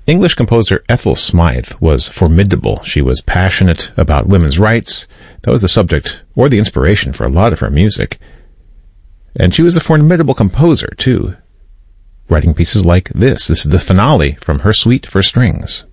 English composer Ethel Smythe was formidable. She was passionate about women's rights. That was the subject or the inspiration for a lot of her music. And she was a formidable composer, too, writing pieces like this. This is the finale from her suite for strings.